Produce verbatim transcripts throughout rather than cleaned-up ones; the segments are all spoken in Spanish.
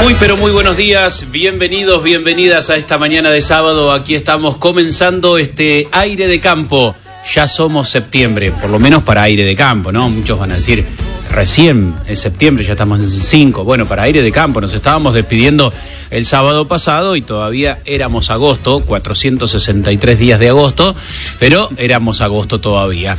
Muy pero muy buenos días, bienvenidos, bienvenidas a esta mañana de sábado. Aquí estamos comenzando este aire de campo. Ya somos septiembre, por lo menos para aire de campo, ¿no? Muchos van a decir, recién es septiembre, ya estamos en cinco. Bueno, para aire de campo, nos estábamos despidiendo el sábado pasado y todavía éramos agosto, cuatrocientos sesenta y tres días de agosto, pero éramos agosto todavía.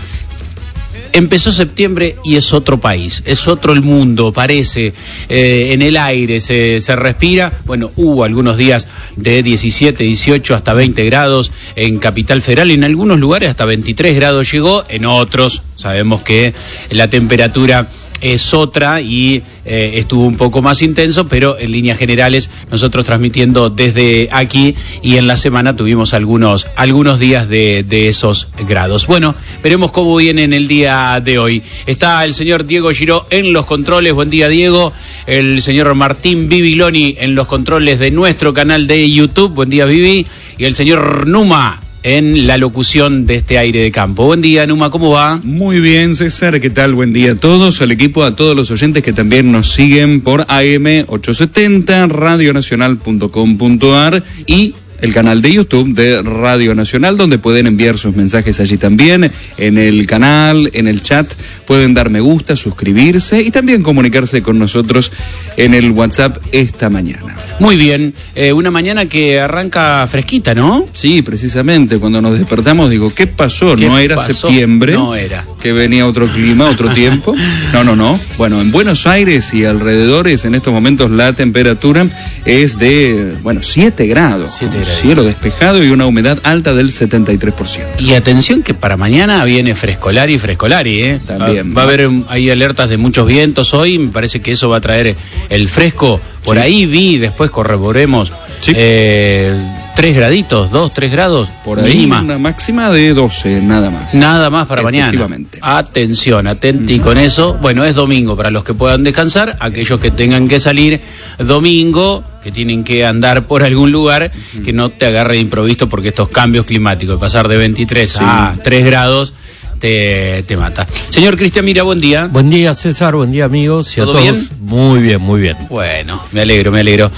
Empezó septiembre y es otro país, es otro el mundo, parece, eh, en el aire se, se respira. Bueno, hubo algunos días de diecisiete, dieciocho hasta veinte grados en Capital Federal, en algunos lugares hasta veintitrés grados llegó, en otros sabemos que la temperatura es otra y eh, estuvo un poco más intenso, pero en líneas generales nosotros transmitiendo desde aquí y en la semana tuvimos algunos, algunos días de, de esos grados. Bueno, veremos cómo viene en el día de hoy. Está el señor Diego Giró en los controles, buen día Diego, el señor Martín Bibiloni en los controles de nuestro canal de YouTube, buen día Bibi, y el señor Numa en la locución de este aire de campo. Buen día, Numa, ¿cómo va? Muy bien, César, ¿qué tal? Buen día a todos, al equipo, a todos los oyentes que también nos siguen por A M ochocientos setenta, radionacional punto com punto a r y el canal de YouTube de Radio Nacional, donde pueden enviar sus mensajes allí también, en el canal, en el chat, pueden dar me gusta, suscribirse y también comunicarse con nosotros en el WhatsApp esta mañana. Muy bien, eh, una mañana que arranca fresquita, ¿no? Sí, precisamente, cuando nos despertamos digo, ¿qué pasó? ¿Qué ¿No era pasó? septiembre? No era. ¿Que venía otro clima, otro tiempo? No, no, no. Bueno, en Buenos Aires y alrededores, en estos momentos la temperatura es de, bueno, siete grados. siete grados. Cielo despejado y una humedad alta del setenta y tres por ciento. Y atención que para mañana viene frescolari y frescolari, ¿eh? También. Va, va a haber um, hay alertas de muchos vientos hoy, me parece que eso va a traer el fresco. Por sí. Ahí vi, después corroboremos, sí. eh, tres graditos, dos, tres grados. Por ahí mínima. Una máxima de doce, nada más. Nada más para mañana. Atención, atenti mm. con eso. Bueno, es domingo para los que puedan descansar, aquellos que tengan que salir domingo, que tienen que andar por algún lugar, mm. que no te agarre de improviso porque estos cambios climáticos, de pasar de veintitrés sí. a tres grados, Te, te mata. Señor Cristian Mira, buen día. Buen día, César, buen día, amigos. Y ¿Todo a todos. bien? Muy bien, muy bien. Bueno, me alegro, me alegro.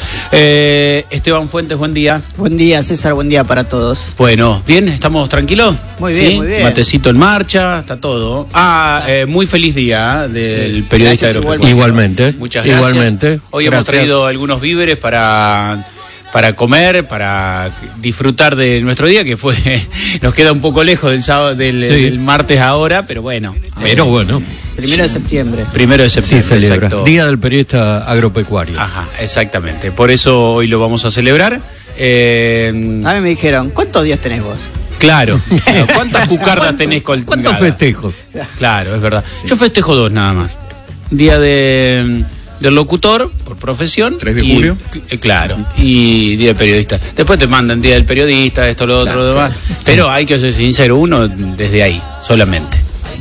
Eh, Esteban Fuentes, buen día. Buen día, César, buen día para todos. Bueno, ¿bien? ¿Estamos tranquilos? Muy bien, ¿sí? muy bien. Matecito en marcha, está todo. Ah, eh, muy feliz día del periodista agropecuario. Igualmente. Muchas gracias. Igualmente. Hoy gracias. hemos traído algunos víveres para... para comer, para disfrutar de nuestro día, que fue, nos queda un poco lejos del sábado, del, sí. del martes ahora, pero bueno. Pero eh, bueno. Primero de septiembre. Primero de septiembre, sí, celebra. Exacto. Día del periodista agropecuario. Ajá, exactamente. Por eso hoy lo vamos a celebrar. Eh, a mí me dijeron, ¿cuántos días tenés vos? Claro. ¿Cuántas cucardas tenés colgadas? ¿Cuántos festejos? Claro, es verdad. Sí. Yo festejo dos nada más. Día de... del locutor, por profesión. tres de julio. Y, eh, claro, y día del periodista. Después te mandan día del periodista, esto, lo otro, claro, lo demás. Pero hay que ser sincero, uno desde ahí, solamente.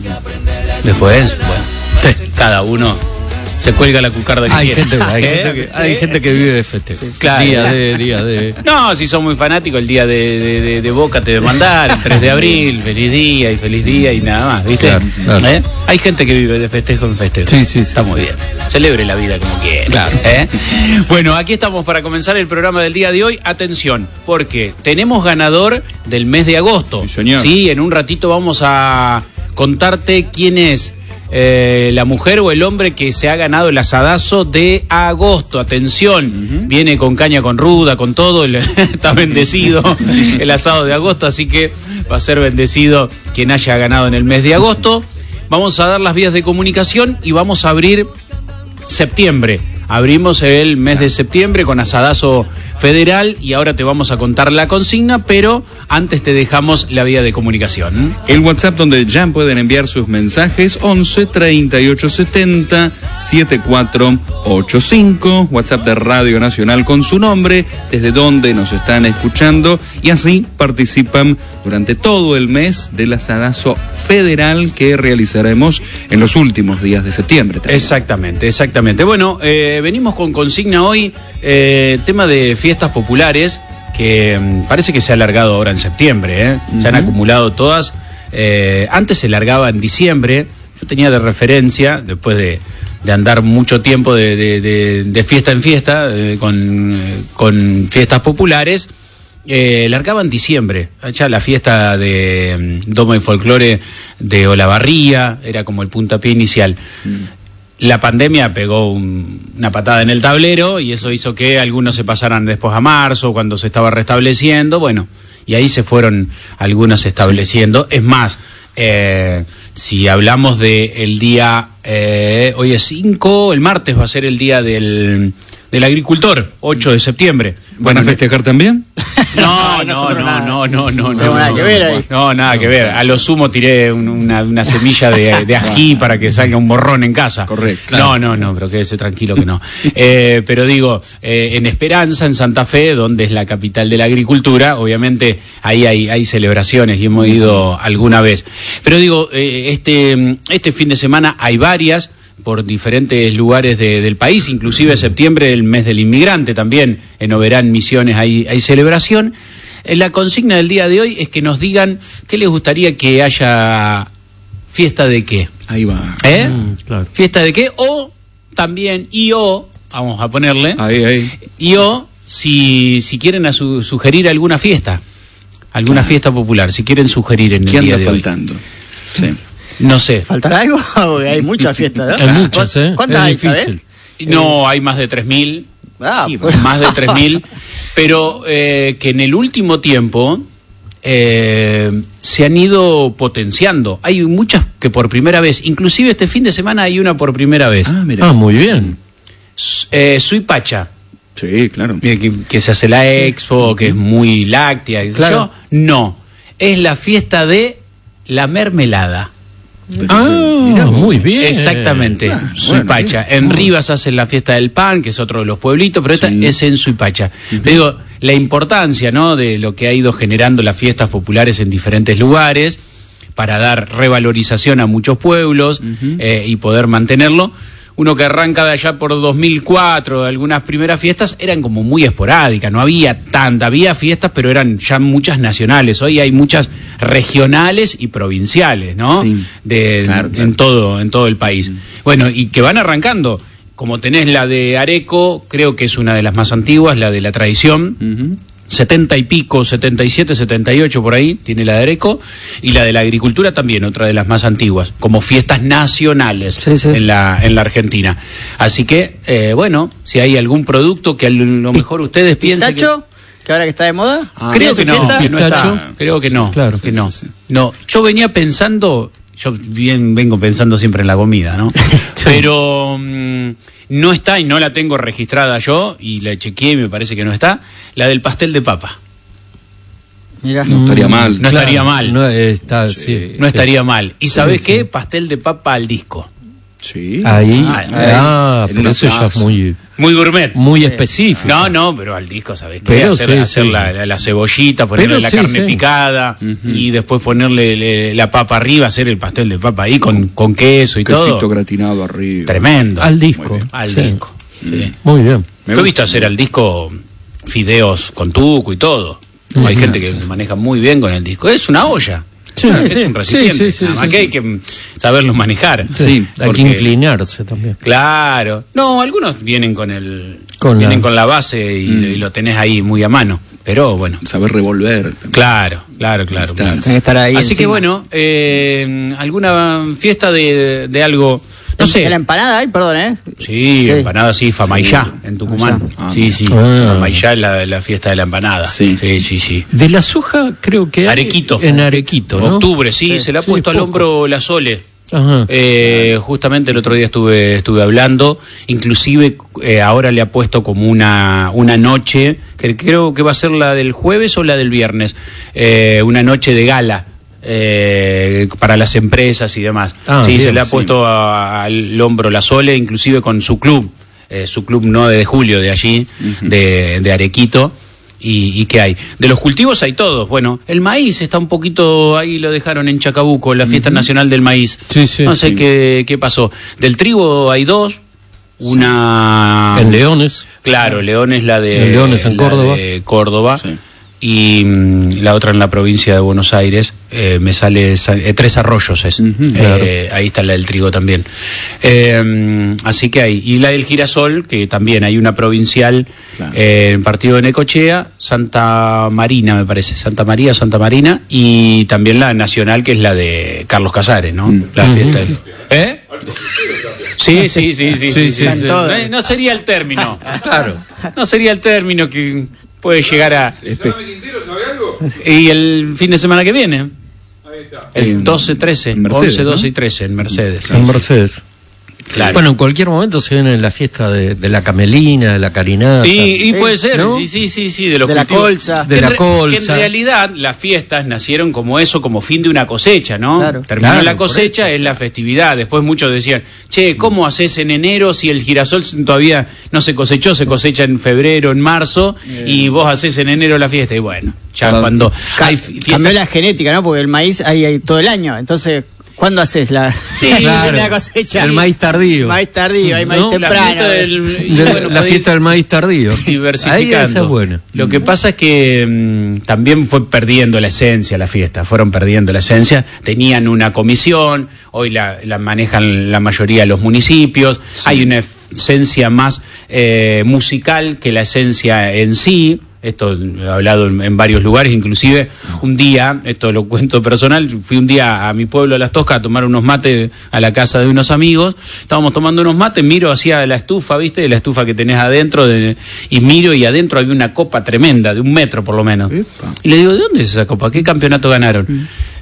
Después, bueno, sí. Cada uno se cuelga la cucarda que hay quiere. Gente, hay, ¿Eh? gente que, hay ¿Eh? gente que vive de festejo. Sí, claro. Día de, día de... No, si son muy fanáticos, el día de, de, de, de Boca te debe mandar, el tres de abril, feliz día y feliz día y nada más, ¿viste? Claro, claro. ¿Eh? Hay gente que vive de festejo en festejo. Sí, sí, Está sí, muy sí. bien. Celebre la vida como quiera. Claro. ¿Eh? Bueno, aquí estamos para comenzar el programa del día de hoy. Atención, porque tenemos ganador del mes de agosto. Sí, señor. Sí, en un ratito vamos a contarte quién es Eh, la mujer o el hombre que se ha ganado el asadazo de agosto. Atención, uh-huh. Viene con caña, con ruda, con todo, el, está bendecido el asado de agosto, así que va a ser bendecido quien haya ganado en el mes de agosto. Vamos a dar las vías de comunicación y vamos a abrir septiembre. Abrimos el mes de septiembre con asadazo federal y ahora te vamos a contar la consigna, pero antes te dejamos la vía de comunicación. El WhatsApp donde ya pueden enviar sus mensajes, once treinta y ocho setenta setenta y cuatro ochenta y cinco, WhatsApp de Radio Nacional con su nombre, desde donde nos están escuchando, y así participan durante todo el mes del asadazo federal que realizaremos en los últimos días de septiembre también. Exactamente, exactamente. Bueno, eh, venimos con consigna hoy, eh, tema de fiestas populares, que um, parece que se ha alargado ahora en septiembre, ¿eh? Uh-huh. Se han acumulado todas. Eh, antes se largaba en diciembre. Yo tenía de referencia, después de, de andar mucho tiempo de, de, de, de fiesta en fiesta, eh, con, eh, con fiestas populares, eh, largaba en diciembre. Ya la fiesta de um, Domo y Folclore de Olavarría era como el puntapié inicial. Mm. La pandemia pegó un, una patada en el tablero y eso hizo que algunos se pasaran después a marzo, cuando se estaba restableciendo, bueno, y ahí se fueron algunos estableciendo. Sí. Es más, eh, si hablamos de el día, eh, hoy es cinco, el martes va a ser el día del, del agricultor, ocho de septiembre. ¿Van a festejar también? No, no, no, no, no, no, no, no, nada que ver ahí. No, nada que ver. A lo sumo tiré un, una, una semilla de, de ají para que salga un borrón en casa. Correcto. Claro. No, no, no, pero quédese tranquilo que no. Eh, pero digo, eh, en Esperanza, en Santa Fe, donde es la capital de la agricultura, obviamente ahí hay, hay celebraciones y hemos ido alguna vez. Pero digo, eh, este, este fin de semana hay varias por diferentes lugares de, del país, inclusive septiembre, el mes del inmigrante también, en Oberán, Misiones, hay, hay celebración. La consigna del día de hoy es que nos digan qué les gustaría que haya fiesta de qué. Ahí va. ¿Eh? Mm, claro. Fiesta de qué, o también, y o, vamos a ponerle, ahí, ahí. y o, si, si quieren a su, sugerir alguna fiesta, alguna claro. fiesta popular, si quieren sugerir en el día de hoy. ¿Qué anda faltando? Sí. No sé. ¿Faltará algo? Porque hay muchas fiestas, ¿no? Hay muchas, ¿eh? ¿Cuántas hay, sabes? No, hay más de tres mil. Ah, más de tres mil. Pero eh, que en el último tiempo eh, se han ido potenciando. Hay muchas que por primera vez, inclusive este fin de semana hay una por primera vez. Ah, mira. Ah, muy bien. Eh, Suipacha. Sí, claro. Que, que se hace la expo, que es muy láctea. Claro. No, es la fiesta de la mermelada. Ah, mirá, muy bien. Exactamente, ah, Suipacha. Bueno, en Rivas hacen la fiesta del pan, que es otro de los pueblitos, pero esta sí. es en Suipacha. Uh-huh. Le digo, la importancia, ¿no?, de lo que ha ido generando las fiestas populares en diferentes lugares para dar revalorización a muchos pueblos uh-huh. eh, y poder mantenerlo. Uno que arranca de allá por dos mil cuatro, algunas primeras fiestas eran como muy esporádicas, no había tanta, había fiestas, pero eran ya muchas nacionales. Hoy hay muchas regionales y provinciales, ¿no? Sí, de, claro, claro. En todo, en todo el país. Mm. Bueno, y que van arrancando. Como tenés la de Areco, creo que es una de las más antiguas, la de la tradición. Uh-huh. setenta y pico, setenta y siete, setenta y ocho por ahí, tiene la de Areco, y la de la agricultura también, otra de las más antiguas, como fiestas nacionales sí, sí. en la en la Argentina. Así que, eh, bueno, si hay algún producto que a lo mejor ustedes piensen que... que ahora que está de moda, ah, creo que no, que no está, creo que no, claro, que no. Sí, sí. No, yo venía pensando, yo bien vengo pensando siempre en la comida, ¿no? Sí. Pero mmm, no está y no la tengo registrada yo y la chequeé y me parece que no está, la del pastel de papa. Mirá. No estaría mal. No claro, estaría mal. No, está, sí, sí, no sí. estaría mal. ¿Y sí, sabés sí. qué? Pastel de papa al disco. Sí. Ahí. Ah, ahí. ah pero eso ya es muy... Muy gourmet. Muy sí. específico. No, no, pero al disco, ¿sabes qué? Hacer, sí, hacer sí. La, la, la cebollita, ponerle pero la sí, carne sí. picada uh-huh. y después ponerle le, la papa arriba, hacer el pastel de papa ahí con, con queso y Quesito todo. Quesito gratinado arriba. Tremendo. Al disco. Al sí. disco. Sí. Muy bien. Me Yo he visto hacer al disco fideos con tuco y todo. Uh-huh. Hay gente que maneja muy bien con el disco. Es una olla. Sí, es sí, un recipiente, sí, sí, nada más sí, que sí. hay que saberlo manejar. Sí, sí hay porque, que inclinarse también. Claro. No, algunos vienen con el con vienen la... con la base y, mm. y lo tenés ahí muy a mano. Pero bueno. Saber revolver. Claro, claro, claro. claro. Que estar ahí Así encima. que bueno, eh, alguna fiesta de, de algo... No sé. ¿De la empanada hay? Perdón, ¿eh? Sí, sí. empanada sí, Famaillá, sí. en Tucumán. Ah, sí, sí. Ah. Famaillá es la, la fiesta de la empanada. Sí, sí, sí. sí. De la soja creo que hay Arequito. En Arequito, ¿no? Octubre, sí, sí se le ha sí, puesto poco. Al hombro la Sole. Ajá. Eh, justamente el otro día estuve estuve hablando, inclusive eh, ahora le ha puesto como una una noche, que creo que va a ser la del jueves o la del viernes, eh, una noche de gala. Eh, para las empresas y demás. Ah, sí, bien, se le ha sí. puesto a, al hombro la Sole, inclusive con su club, eh, su club nueve de julio de allí, uh-huh. de, de Arequito. Y, y qué hay. De los cultivos hay todos. Bueno, el maíz está un poquito, ahí lo dejaron en Chacabuco, la fiesta uh-huh. nacional del maíz. Sí, sí, no sé sí. qué, qué pasó. Del trigo hay dos. Una... En Leones. Claro, Leones la de... En Leones, en la Córdoba. De Córdoba. Sí. y mm, la otra en la provincia de Buenos Aires. Eh, me sale eh, Tres Arroyos es. Uh-huh, eh, claro. Ahí está la del trigo también. Eh, así que hay. Y la del girasol, que también hay una provincial, claro. eh, en partido de Necochea, Santa Marina me parece, Santa María, Santa Marina, y también la nacional, que es la de Carlos Casares, ¿no? Uh-huh. La fiesta del... ¿Eh? Sí, sí, sí, sí. sí, sí, sí, sí. No, no sería el término. Claro. No sería el término que puede llegar a... Quintero, ¿sabe algo? Y el fin de semana que viene. Ahí está. El doce, trece, once, doce y trece en Mercedes. En Mercedes. Claro. Bueno, en cualquier momento se viene la fiesta de, de la camelina, de la carinata. Y, y puede ser, ¿no? sí, sí, sí, sí, de los de cultivos. la colza. De la colza. Que en realidad las fiestas nacieron como eso, como fin de una cosecha, ¿no? Claro. Terminó Claro, la cosecha, es la festividad. Después muchos decían, che, ¿cómo haces en enero si el girasol todavía no se cosechó? Se cosecha en febrero, en marzo, eh. y vos haces en enero la fiesta. Y bueno, ya claro. cuando Ca- hay fiesta... Cambió la genética, ¿no? Porque el maíz hay, hay todo el año, entonces... ¿Cuándo haces la, sí, claro, la cosecha? El maíz tardío. Maíz tardío, hay maíz no, temprano. La, del, y bueno, la fiesta del maíz tardío. Diversificando. Ahí esa es buena. Lo que pasa es que mmm, también fue perdiendo la esencia la fiesta, fueron perdiendo la esencia. Tenían una comisión, hoy la, la manejan la mayoría de los municipios. Sí. Hay una esencia más eh, musical que la esencia en sí. Esto he hablado en, en varios lugares, inclusive un día, esto lo cuento personal, fui un día a mi pueblo de Las Toscas a tomar unos mates a la casa de unos amigos, estábamos tomando unos mates, miro hacia la estufa, ¿viste? La estufa que tenés adentro, de, y miro y adentro había una copa tremenda, de un metro por lo menos. Epa. Y le digo, ¿de dónde es esa copa? ¿Qué campeonato ganaron? Mm.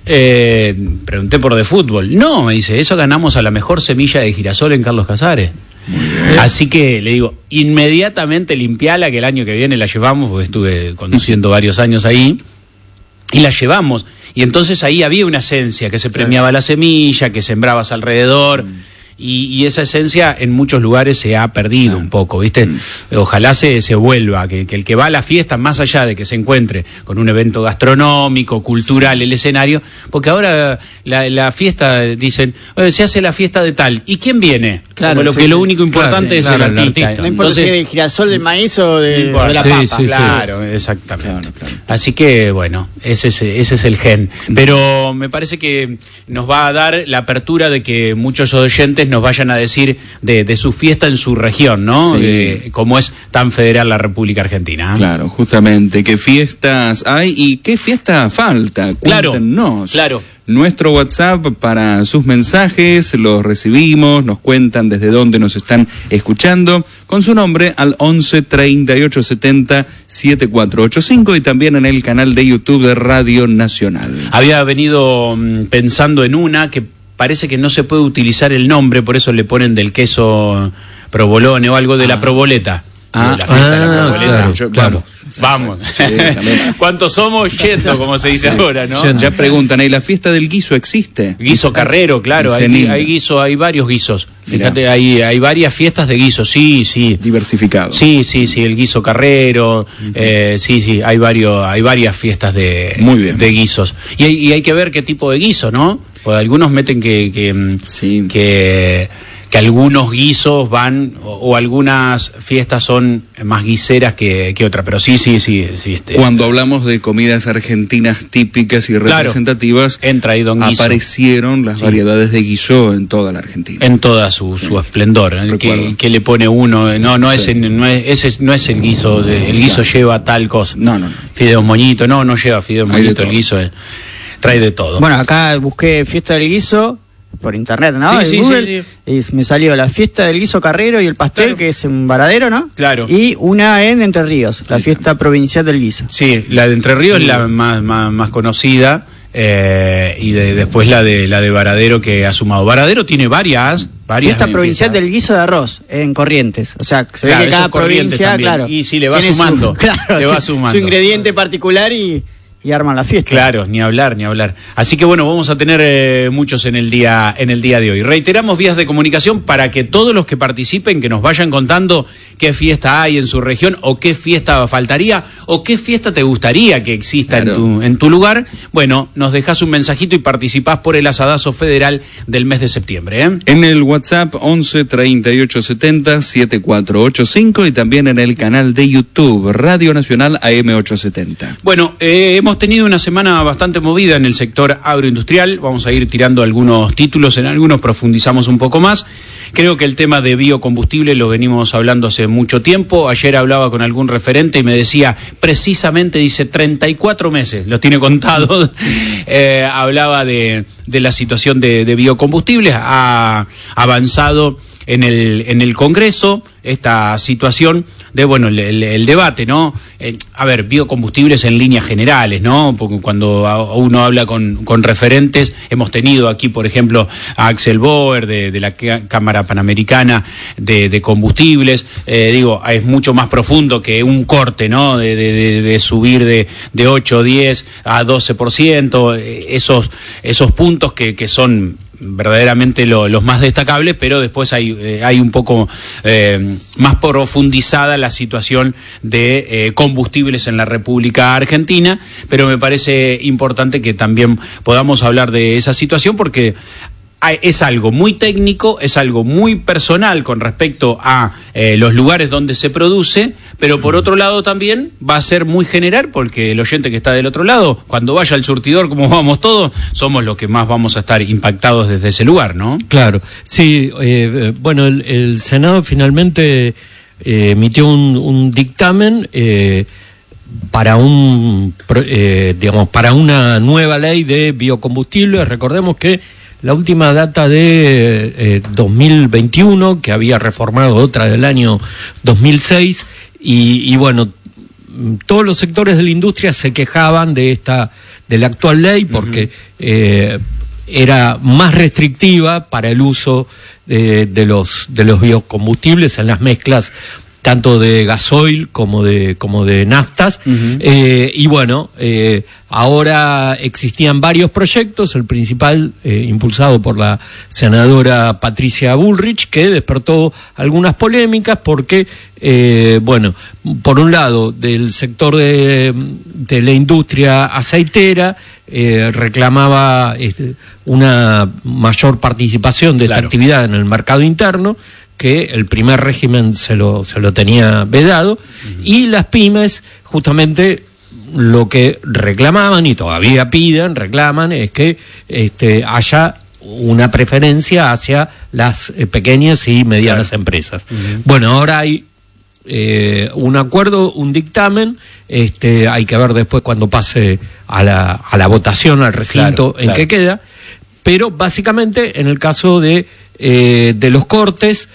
Eh, pregunté por de fútbol. No, me dice, eso ganamos a la mejor semilla de girasol en Carlos Casares. Así que le digo, inmediatamente limpiala, que el año que viene la llevamos, porque estuve conduciendo varios años ahí, y la llevamos. Y entonces ahí había una esencia, que se premiaba la semilla, que sembrabas alrededor, y, y esa esencia en muchos lugares se ha perdido un poco, ¿viste? Ojalá se, se vuelva, que, que el que va a la fiesta, más allá de que se encuentre con un evento gastronómico, cultural, el escenario, porque ahora la, la fiesta, dicen, se hace la fiesta de tal, ¿y quién viene? Claro, lo sí, que sí. Lo único importante claro, es claro, el artista. artista. No importa Entonces, si es el girasol del maíz o de, no de la sí, papa. Sí, claro, sí. exactamente. Claro, claro. Así que, bueno, ese es, ese es el gen. Pero me parece que nos va a dar la apertura de que muchos oyentes nos vayan a decir de, de su fiesta en su región, ¿no? Sí. Eh, como es tan federal la República Argentina. ¿eh? Claro, justamente. ¿Qué fiestas hay y qué fiesta falta? Cuéntenos. Claro, claro. Nuestro WhatsApp para sus mensajes, los recibimos, nos cuentan desde dónde nos están escuchando, con su nombre al once treinta y ocho setenta setenta y cuatro ochenta y cinco y también en el canal de YouTube de Radio Nacional. Había venido um, pensando en una que parece que no se puede utilizar el nombre, por eso le ponen del queso provolone o algo de ah. la proboleta. Ah, de la fiesta ah, de la proboleta. Claro, yo, claro. Vamos. Sí, ¿cuántos somos? Yendo, como se dice sí. ahora, ¿no? Ya preguntan, ¿y la fiesta del guiso existe? Guiso carrero, claro, hay, hay guiso, hay varios guisos. Fíjate, hay, hay varias fiestas de guiso, sí, sí. Diversificado. Sí, sí, sí, el guiso carrero, uh-huh. eh, sí, sí, hay varios, hay varias fiestas de, Muy bien. de guisos. Y hay, y hay que ver qué tipo de guiso, ¿no? Porque algunos meten que, que, sí. que que algunos guisos van, o, o algunas fiestas son más guiseras que, que otras, pero sí, sí, sí. sí este, Cuando hablamos de comidas argentinas típicas y representativas, claro, entra ahí don guiso. Aparecieron las sí. variedades de guiso en toda la Argentina. En toda su, su esplendor, que, que le pone uno, no, no, sí. es, no, es, ese no es el guiso, de, el guiso claro. lleva tal cosa. No, no, no. Fideos moñito, no, no lleva fideos moñito, el guiso es, trae de todo. Bueno, acá busqué fiesta del guiso por internet, ¿no? Sí, sí, Google, sí, sí. Y me salió la fiesta del guiso carrero y el pastel, claro. que es en Varadero, ¿no? Claro. Y una en Entre Ríos, la fiesta provincial del guiso. Sí, la de Entre Ríos es la más, más, más conocida, eh, y de, después la de la de Varadero que ha sumado. Varadero tiene varias, varias. Fiesta provincial fiesta. del guiso de arroz en Corrientes. O sea, se claro, ve que cada provincia, también. claro. Y si le va sumando, su, claro, le va sumando. Su ingrediente particular y... y arman la fiesta. Claro, ni hablar, ni hablar. Así que bueno, vamos a tener eh, muchos en el día en el día de hoy. Reiteramos vías de comunicación para que todos los que participen, que nos vayan contando qué fiesta hay en su región, o qué fiesta faltaría, o qué fiesta te gustaría que exista claro. en, tu, en tu lugar. Bueno, nos dejás un mensajito y participás por el asadazo federal del mes de septiembre. ¿eh? En el WhatsApp once treinta y ocho setenta setenta y cuatro ochenta y cinco y también en el canal de YouTube Radio Nacional A M ochocientos setenta. Bueno, eh, hemos tenido una semana bastante movida en el sector agroindustrial. Vamos a ir tirando algunos títulos, en algunos profundizamos un poco más. Creo que el tema de biocombustible lo venimos hablando hace mucho tiempo. Ayer hablaba con algún referente y me decía, precisamente, dice, treinta y cuatro meses, los tiene contados. eh, hablaba de, de la situación de, de biocombustibles. Ha avanzado en el, en el Congreso esta situación de, bueno, el, el, el debate, ¿no? Eh, a ver, biocombustibles en líneas generales, ¿no? Porque cuando uno habla con, con referentes, hemos tenido aquí, por ejemplo, a Axel Boer de, de la Cámara Panamericana de, de Combustibles, eh, digo, es mucho más profundo que un corte, ¿no? De, de, de subir de, de ocho, diez a doce por ciento, esos, esos puntos que, que son verdaderamente lo, los más destacables, pero después hay, eh, hay un poco eh, más profundizada la situación de eh, combustibles en la República Argentina, pero me parece importante que también podamos hablar de esa situación porque es algo muy técnico, es algo muy personal con respecto a eh, los lugares donde se produce, pero por otro lado también va a ser muy general porque el oyente que está del otro lado, cuando vaya al surtidor, como vamos todos, somos los que más vamos a estar impactados desde ese lugar, ¿no? Claro, sí, eh, bueno, el, el Senado finalmente eh, emitió un, un dictamen eh, para un, eh, digamos, para una nueva ley de biocombustibles. Recordemos que la última data de eh, dos mil veintiuno, que había reformado otra del año dos mil seis, y, y bueno, todos los sectores de la industria se quejaban de esta, de la actual ley, porque uh-huh. eh, era más restrictiva para el uso de, de los de los biocombustibles en las mezclas tanto de gasoil como de como de naftas. Uh-huh. eh, y bueno, eh, ahora existían varios proyectos, el principal eh, impulsado por la senadora Patricia Bullrich, que despertó algunas polémicas porque, eh, bueno, por un lado, del sector de, de la industria aceitera, eh, reclamaba este, una mayor participación de claro. esta actividad en el mercado interno, que el primer régimen se lo, se lo tenía vedado, uh-huh. y las pymes justamente lo que reclamaban y todavía piden, reclaman, es que este, haya una preferencia hacia las eh, pequeñas y medianas claro. empresas. Uh-huh. Bueno, ahora hay eh, un acuerdo, un dictamen, este, hay que ver después cuando pase a la, a la votación, al recinto claro, en claro. que queda, pero básicamente en el caso de, eh, de los cortes,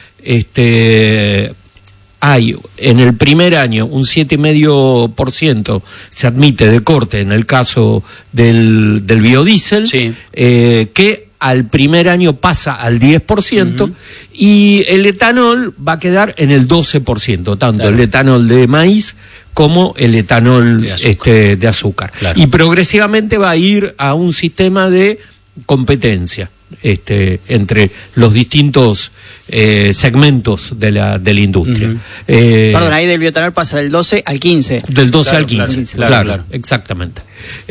este hay en el primer año un siete coma cinco por ciento se admite de corte en el caso del, del biodiesel, sí. eh, que al primer año pasa al diez por ciento, uh-huh. y el etanol va a quedar en el doce por ciento, tanto claro. el etanol de maíz como el etanol de azúcar, este, de azúcar. Claro. Y progresivamente va a ir a un sistema de competencia este, entre los distintos eh, segmentos de la, de la industria. Uh-huh. eh, Perdón, ahí del bioetanol pasa del doce al quince. Del doce claro, al quince, claro, claro, claro, claro, exactamente.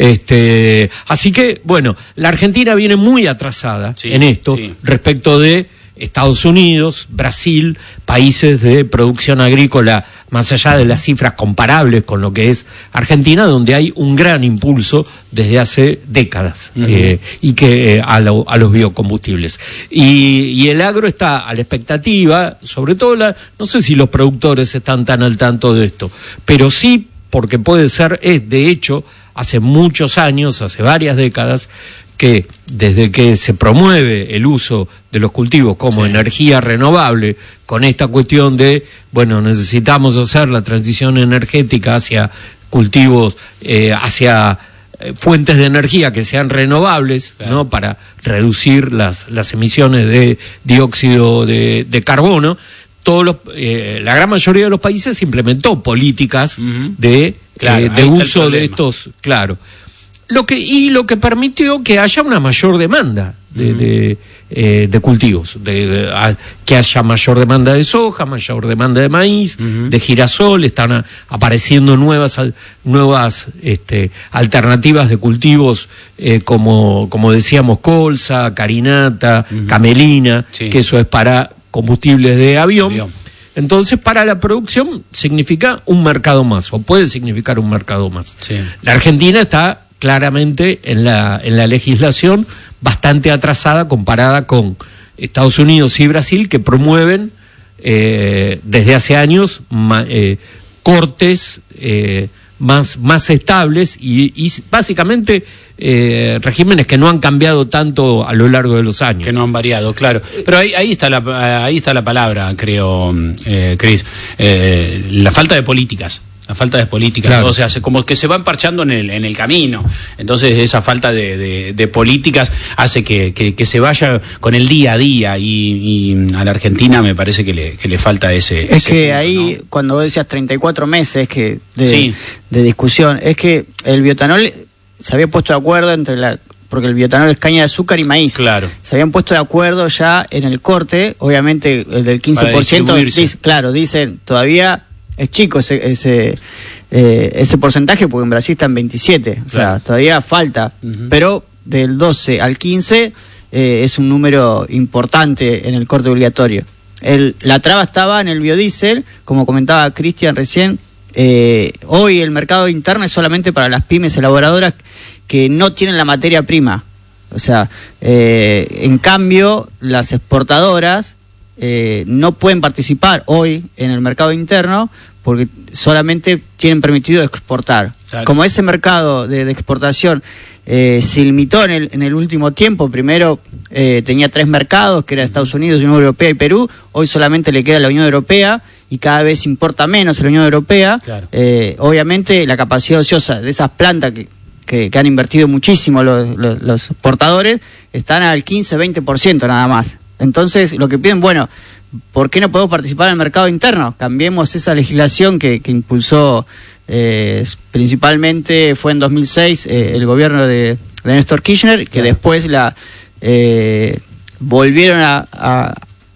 Este, así que, bueno, la Argentina viene muy atrasada sí, en esto sí. respecto de Estados Unidos, Brasil, países de producción agrícola, más allá de las cifras comparables con lo que es Argentina, donde hay un gran impulso desde hace décadas, uh-huh. eh, y que eh, a, lo, a los biocombustibles. Y, y el agro está a la expectativa, sobre todo, la, no sé si los productores están tan al tanto de esto, pero sí, porque puede ser, es de hecho, hace muchos años, hace varias décadas, que desde que se promueve el uso de los cultivos como sí. energía renovable, con esta cuestión de, bueno, necesitamos hacer la transición energética hacia cultivos, eh, hacia eh, fuentes de energía que sean renovables, claro. ¿no? Para reducir las, las emisiones de dióxido de, de carbono. Todos los, eh, la gran mayoría de los países implementó políticas uh-huh. de, claro, eh, de uso de estos, claro. Lo que, y lo que permitió que haya una mayor demanda de, uh-huh. de, eh, de cultivos, de, de, a, que haya mayor demanda de soja, mayor demanda de maíz, uh-huh. de girasol, están a, apareciendo nuevas nuevas este, alternativas de cultivos eh, como, como decíamos, colza, carinata, uh-huh. camelina, sí. que eso es para combustibles de avión. avión. Entonces, para la producción significa un mercado más, o puede significar un mercado más. Sí. La Argentina está claramente en la, en la legislación bastante atrasada comparada con Estados Unidos y Brasil, que promueven eh, desde hace años ma, eh, cortes eh, más, más estables y, y básicamente eh, regímenes que no han cambiado tanto a lo largo de los años. Que no han variado, claro. Pero ahí, ahí, está, la, ahí está la palabra, creo, eh, Cris, eh, la falta de políticas. La falta de política, claro. O sea, se, como que se van parchando en el, en el camino. Entonces esa falta de, de, de políticas hace que, que, que se vaya con el día a día y, y a la Argentina me parece que le, que le falta ese... Es ese que punto, ahí, ¿no? Cuando vos decías treinta y cuatro meses que de, sí. de discusión, es que el bioetanol se había puesto de acuerdo entre la... porque el bioetanol es caña de azúcar y maíz. Claro. Se habían puesto de acuerdo ya en el corte, obviamente el del quince por ciento, dice, claro, dicen, todavía es chico ese... ese Eh, ese porcentaje, porque en Brasil está en veintisiete, o sea, claro. todavía falta, uh-huh. pero del doce al quince eh, es un número importante en el corte obligatorio. El, la traba estaba en el biodiesel, como comentaba Cristian recién, eh, hoy el mercado interno es solamente para las pymes elaboradoras que no tienen la materia prima, o sea, eh, en cambio las exportadoras eh, no pueden participar hoy en el mercado interno porque solamente tienen permitido exportar. Claro. Como ese mercado de, de exportación eh, se limitó en el, en el último tiempo, primero eh, tenía tres mercados, que era Estados Unidos, Unión Europea y Perú, hoy solamente le queda la Unión Europea y cada vez importa menos la Unión Europea. Claro. Eh, obviamente la capacidad ociosa de esas plantas que, que, que han invertido muchísimo los, los, los exportadores están al quince a veinte por ciento nada más. Entonces lo que piden, bueno, ¿por qué no podemos participar en el mercado interno? Cambiemos esa legislación que, que impulsó eh, principalmente, fue en dos mil seis, eh, el gobierno de, de Néstor Kirchner, que claro. después la eh, volvieron a, a,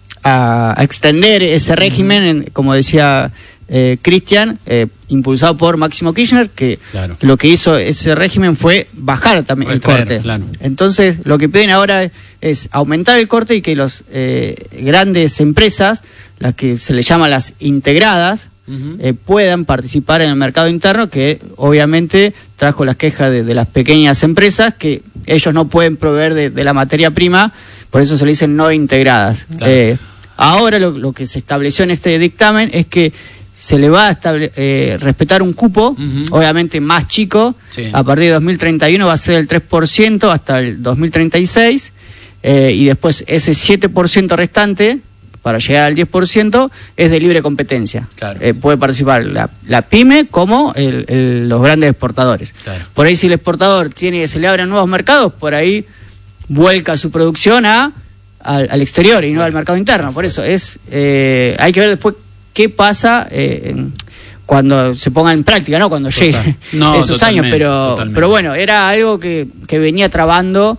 a extender ese régimen, en, como decía eh, Cristian, eh, impulsado por Máximo Kirchner, que, claro. que lo que hizo ese régimen fue bajar también el corte. Claro. Entonces, lo que piden ahora es, es aumentar el corte y que las eh, grandes empresas, las que se les llama las integradas, uh-huh. eh, puedan participar en el mercado interno, que obviamente trajo las quejas de, de las pequeñas empresas, que ellos no pueden proveer de, de la materia prima, por eso se le dicen no integradas. Claro. Eh, ahora lo, lo que se estableció en este dictamen es que se le va a estable, eh, respetar un cupo, uh-huh. obviamente más chico, sí. a partir de dos mil treinta y uno va a ser el tres por ciento hasta el dos mil treinta y seis, eh, y después ese siete por ciento restante, para llegar al diez por ciento, es de libre competencia. Claro. Eh, puede participar la, la pyme como el, el, los grandes exportadores. Claro. Por ahí si el exportador tiene, se le abren nuevos mercados, por ahí vuelca su producción a, al, al exterior y no bueno. al mercado interno. Por eso es eh, hay que ver después qué pasa eh, cuando se ponga en práctica, ¿no? Cuando Total. llegue no, esos años, pero pero bueno, era algo que, que venía trabando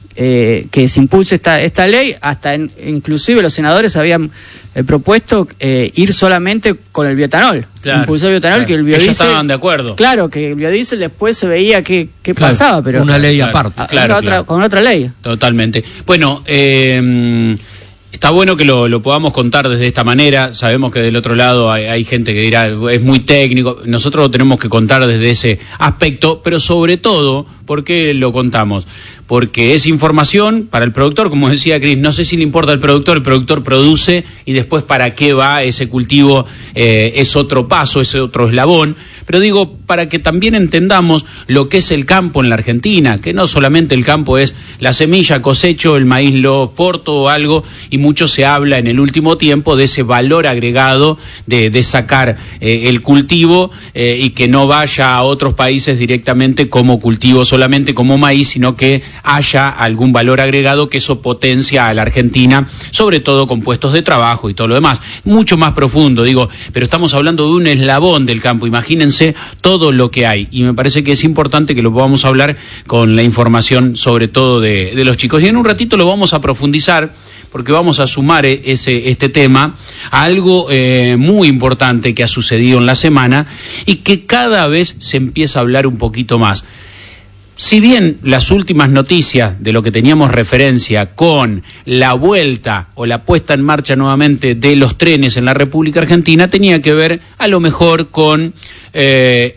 eh, que se impulse esta esta ley, hasta en, inclusive los senadores habían eh, propuesto eh, ir solamente con el bioetanol, claro, impulsar el bioetanol, claro. que el biodiesel... Ellos estaban de acuerdo. Claro, que el biodiesel después se veía qué qué claro, pasaba, pero... Una ley claro, aparte. A, claro, otra, claro. Con otra ley. Totalmente. Bueno, eh... está bueno que lo, lo podamos contar desde esta manera. Sabemos que del otro lado hay, hay gente que dirá es muy técnico. Nosotros lo tenemos que contar desde ese aspecto, pero sobre todo, ¿por qué lo contamos? Porque es información para el productor, como decía Cris, no sé si le importa al productor, el productor produce y después para qué va ese cultivo, eh, es otro paso, es otro eslabón. Pero digo, para que también entendamos lo que es el campo en la Argentina, que no solamente el campo es la semilla, cosecho, el maíz lo exporto o algo, y mucho se habla en el último tiempo de ese valor agregado de, de sacar eh, el cultivo eh, y que no vaya a otros países directamente como cultivo, solamente como maíz, sino que haya algún valor agregado que eso potencia a la Argentina, sobre todo con puestos de trabajo y todo lo demás. Mucho más profundo, digo, pero estamos hablando de un eslabón del campo, imagínense todo lo que hay, y me parece que es importante que lo podamos hablar con la información sobre todo de, de los chicos. Y en un ratito lo vamos a profundizar, porque vamos a sumar ese, este tema a algo eh, muy importante que ha sucedido en la semana y que cada vez se empieza a hablar un poquito más. Si bien las últimas noticias de lo que teníamos referencia con la vuelta o la puesta en marcha nuevamente de los trenes en la República Argentina tenía que ver a lo mejor con eh,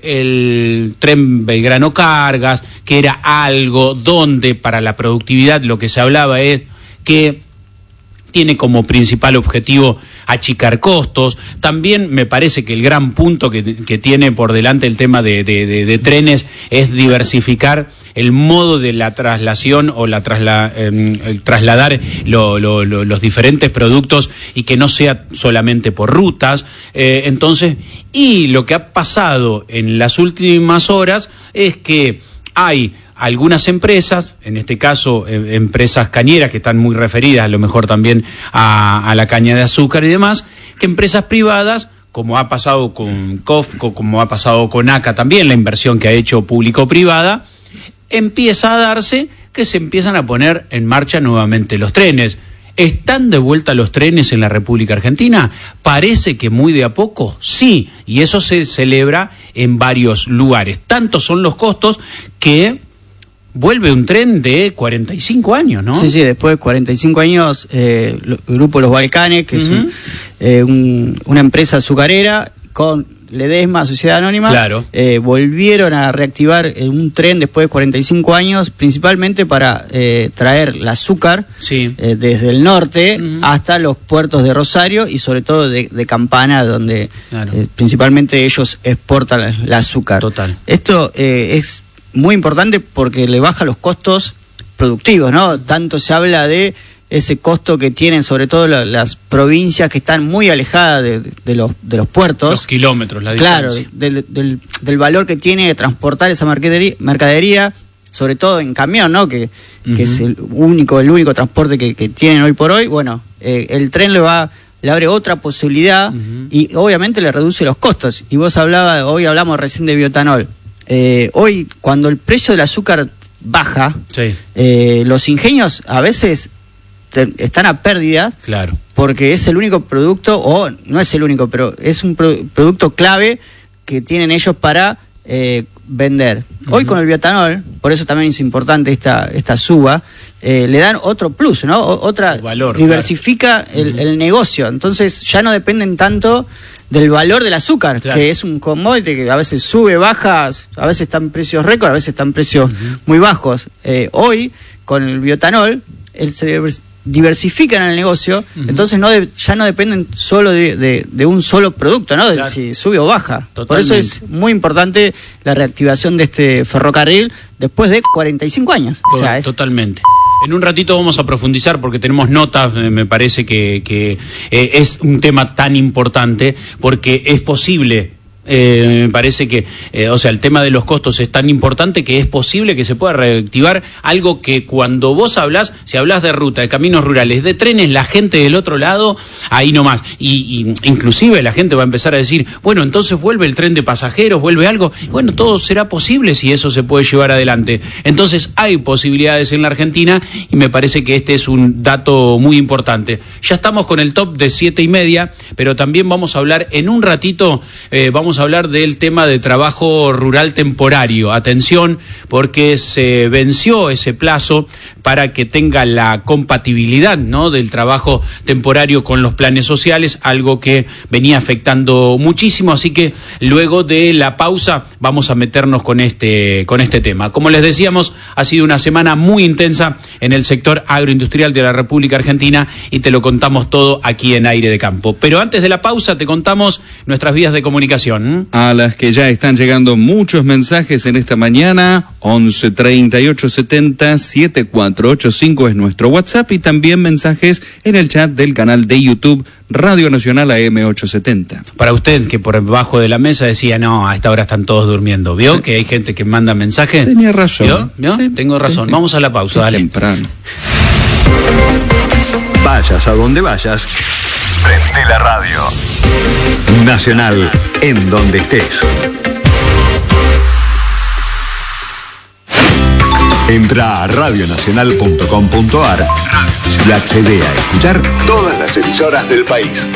el tren Belgrano Cargas, que era algo donde para la productividad lo que se hablaba es que tiene como principal objetivo achicar costos. También me parece que el gran punto que, que tiene por delante el tema de, de, de, de trenes es diversificar el modo de la traslación o la trasla, eh, el trasladar lo, lo, lo, los diferentes productos y que no sea solamente por rutas. Eh, entonces, y lo que ha pasado en las últimas horas es que hay algunas empresas, en este caso eh, empresas cañeras que están muy referidas a lo mejor también a, a la caña de azúcar y demás, que empresas privadas, como ha pasado con COFCO, como ha pasado con ACA también, la inversión que ha hecho público-privada, empieza a darse que se empiezan a poner en marcha nuevamente los trenes. ¿Están de vuelta los trenes en la República Argentina? Parece que muy de a poco, sí, y eso se celebra en varios lugares. Tantos son los costos que vuelve un tren de cuarenta y cinco años, ¿no? Sí, sí, después de cuarenta y cinco años, eh, el grupo Los Balcanes, que uh-huh. es un, eh, un, una empresa azucarera, con Ledesma, Sociedad Anónima, claro. eh, volvieron a reactivar un tren después de cuarenta y cinco años, principalmente para eh, traer el azúcar sí. eh, desde el norte uh-huh. hasta los puertos de Rosario y sobre todo de, de Campana, donde claro. eh, principalmente ellos exportan el azúcar. Total. Esto eh, es muy importante porque le baja los costos productivos, ¿no? Tanto se habla de ese costo que tienen sobre todo la, las provincias que están muy alejadas de, de, de, los, de los puertos. Los kilómetros, la claro, distancia. Claro, del, del, del valor que tiene de transportar esa mercadería, mercadería sobre todo en camión, ¿no? Que, uh-huh. que es el único, el único transporte que, que tienen hoy por hoy. Bueno, eh, el tren le va... le abre otra posibilidad uh-huh. y obviamente le reduce los costos. Y vos hablabas, hoy hablamos recién de bioetanol. Eh, hoy, cuando el precio del azúcar baja, sí. eh, los ingenios a veces te, están a pérdidas, claro. porque es el único producto, o no es el único, pero es un pro, producto clave que tienen ellos para eh, vender. Uh-huh. Hoy con el bioetanol, por eso también es importante esta, esta suba, eh, le dan otro plus, ¿no? O, otra valor, diversifica claro. el, uh-huh. el negocio. Entonces ya no dependen tanto del valor del azúcar, claro. que es un commodity que a veces sube, baja, a veces están precios récord, a veces están precios uh-huh. muy bajos. Eh, hoy, con el bioetanol, él se diversifican en el negocio, uh-huh. entonces no de, ya no dependen solo de, de, de un solo producto, ¿no? De claro. si sube o baja. Totalmente. Por eso es muy importante la reactivación de este ferrocarril después de cuarenta y cinco años. Todo, o sea, es... Totalmente. En un ratito vamos a profundizar porque tenemos notas, eh, me parece que, que eh, es un tema tan importante porque es posible. Eh, me parece que, eh, o sea, el tema de los costos es tan importante que es posible que se pueda reactivar algo que cuando vos hablás, si hablás de ruta, de caminos rurales, de trenes, la gente del otro lado, ahí nomás. Y, y inclusive la gente va a empezar a decir, bueno, entonces vuelve el tren de pasajeros, vuelve algo. Bueno, todo será posible si eso se puede llevar adelante. Entonces hay posibilidades en la Argentina y me parece que este es un dato muy importante. Ya estamos con el top de siete y media, pero también vamos a hablar en un ratito, eh, vamos a hablar del tema de trabajo rural temporario. Atención, porque se venció ese plazo para que tenga la compatibilidad, ¿no?, del trabajo temporario con los planes sociales, algo que venía afectando muchísimo, así que luego de la pausa vamos a meternos con este, con este tema. Como les decíamos, ha sido una semana muy intensa en el sector agroindustrial de la República Argentina y te lo contamos todo aquí en Aire de Campo. Pero antes de la pausa te contamos nuestras vías de comunicación. ¿Mm? a las que ya están llegando muchos mensajes en esta mañana. Once treinta y ocho setenta setenta y cuatro ochenta y cinco es nuestro WhatsApp, y también mensajes en el chat del canal de YouTube Radio Nacional A M ochocientos setenta. Para usted, que por debajo de la mesa decía, no, a esta hora están todos durmiendo, ¿vio? Sí. Que hay gente que manda mensajes. Tenía razón. ¿Vio? ¿Vio? Sí, tengo razón. Sí. Vamos a la pausa, dale. Temprano. Vayas a donde vayas, prende la radio. Nacional, en donde estés. Entra a radio nacional punto com punto ar y accede a escuchar todas las emisoras del país.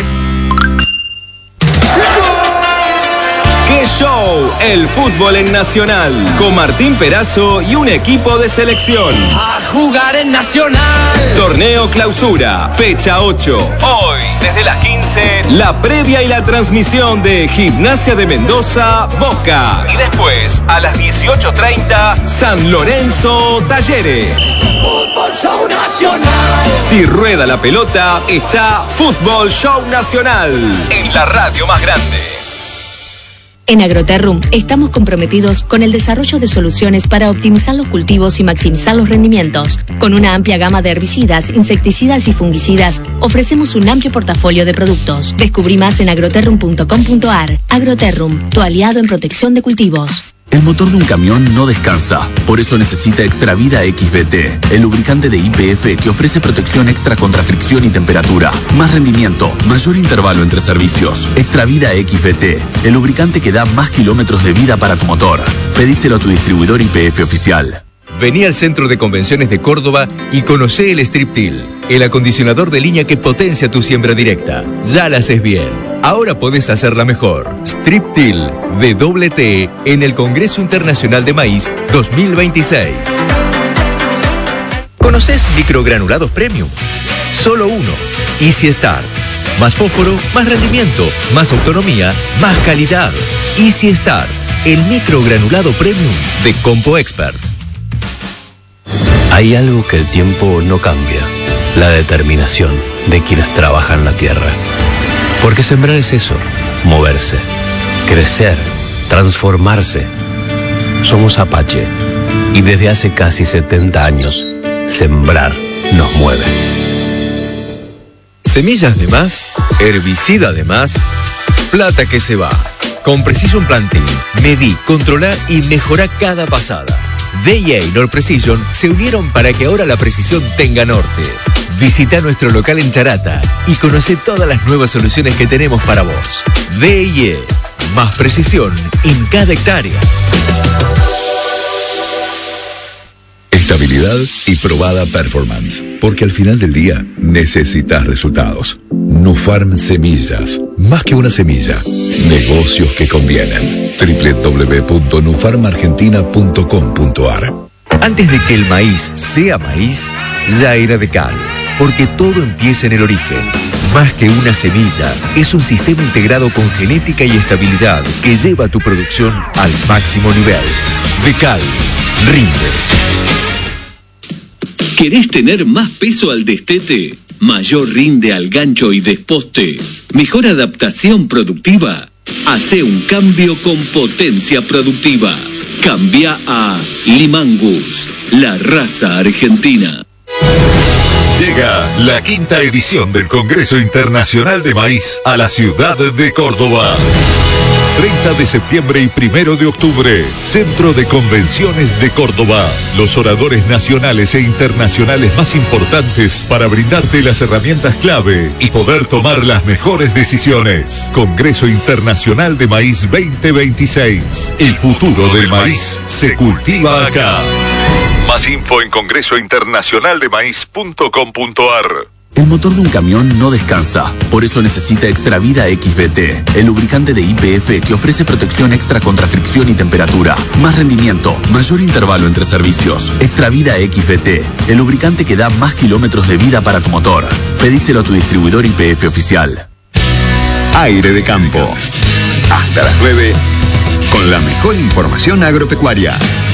¡Qué show! El fútbol en Nacional, con Martín Perazo y un equipo de selección. ¡A jugar en Nacional! Torneo Clausura, fecha ocho. Hoy, desde las quince, la previa y la transmisión de Gimnasia de Mendoza, Boca. Y después, a las dieciocho treinta, San Lorenzo, Talleres. Fútbol Show Nacional. Si rueda la pelota, está Fútbol Show Nacional, en la radio más grande. En Agroterrum estamos comprometidos con el desarrollo de soluciones para optimizar los cultivos y maximizar los rendimientos. Con una amplia gama de herbicidas, insecticidas y fungicidas, ofrecemos un amplio portafolio de productos. Descubrí más en agroterrum punto com punto ar. Agroterrum, tu aliado en protección de cultivos. El motor de un camión no descansa, por eso necesita Extravida X V T, el lubricante de Y P F que ofrece protección extra contra fricción y temperatura, más rendimiento, mayor intervalo entre servicios. Extravida X V T, el lubricante que da más kilómetros de vida para tu motor. Pedíselo a tu distribuidor Y P F oficial. Vení al Centro de Convenciones de Córdoba y conocé el Striptil, el acondicionador de línea que potencia tu siembra directa. Ya la haces bien, ahora podés hacerla mejor. Striptil de doble T en el Congreso Internacional de Maíz dos mil veintiséis. ¿Conocés microgranulados premium? Solo uno, Easy Start. Más fósforo, más rendimiento, más autonomía, más calidad. Easy Start, el microgranulado premium de Compo Expert. Hay algo que el tiempo no cambia, la determinación de quienes trabajan la tierra. Porque sembrar es eso, moverse, crecer, transformarse. Somos Apache y desde hace casi setenta años, sembrar nos mueve. Semillas de más, herbicida de más, plata que se va. Con Precision Planting, medí, controlá y mejorá cada pasada. D I A y Nord Precision se unieron para que ahora la precisión tenga norte. Visita nuestro local en Charata y conoce todas las nuevas soluciones que tenemos para vos. D I A, más precisión en cada hectárea. Estabilidad y probada performance, porque al final del día necesitas resultados. Nufarm Semillas, más que una semilla, negocios que convienen. doble u doble u doble u punto nufarm argentina punto com punto ar. Antes de que el maíz sea maíz, ya era de cal, porque todo empieza en el origen. Más que una semilla, es un sistema integrado con genética y estabilidad que lleva tu producción al máximo nivel. De cal, rinde. ¿Querés tener más peso al destete? ¿Mayor rinde al gancho y desposte? ¿Mejor adaptación productiva? Hace un cambio con potencia productiva. Cambia a Limangus, la raza argentina. Llega la quinta edición del Congreso Internacional de Maíz a la ciudad de Córdoba. treinta de septiembre y primero de octubre, Centro de Convenciones de Córdoba. Los oradores nacionales e internacionales más importantes para brindarte las herramientas clave y poder tomar las mejores decisiones. Congreso Internacional de Maíz veinte veintiséis. El futuro del maíz se cultiva acá. Más info en congreso internacional de maíz punto com punto ar. El motor de un camión no descansa, por eso necesita Extravida X V T, el lubricante de Y P F que ofrece protección extra contra fricción y temperatura, más rendimiento, mayor intervalo entre servicios. Extravida X V T, el lubricante que da más kilómetros de vida para tu motor. Pedíselo a tu distribuidor Y P F oficial. Aire de campo. Hasta las nueve, con la mejor información agropecuaria.